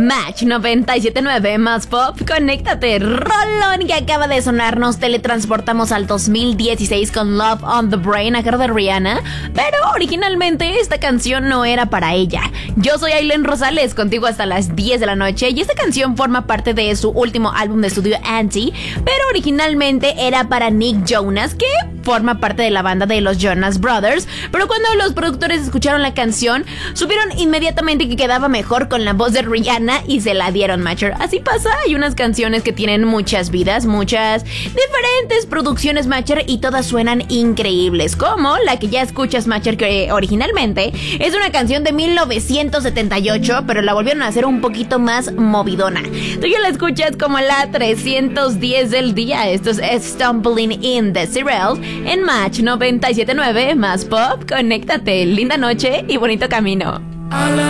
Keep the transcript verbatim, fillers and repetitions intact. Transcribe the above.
Match noventa y siete punto nueve más pop, conéctate. Rolón que acaba de sonar, nos teletransportamos al dos mil dieciséis con Love on the Brain a cargo de Rihanna, pero originalmente esta canción no era para ella. Yo soy Aileen Rosales, contigo hasta las diez de la noche, y esta canción forma parte de su último álbum de estudio Anti, pero originalmente era para Nick Jonas, que forma parte de la banda de los Jonas Brothers, pero cuando los productores escucharon la canción, supieron inmediatamente que quedaba mejor con la voz de Rihanna y se la dieron, Matcher. Así pasa, hay unas canciones que tienen muchas vidas, muchas diferentes producciones, Matcher, y todas suenan increíbles, como la que ya escuchas, Matcher, que originalmente es una canción de mil novecientos setenta y ocho, pero la volvieron a hacer un poquito más movidona. Tú ya la escuchas como la trescientos diez del día. Esto es Stumbling in the Cirrus en Match noventa y siete punto nueve más pop. Conéctate, linda noche y bonito camino.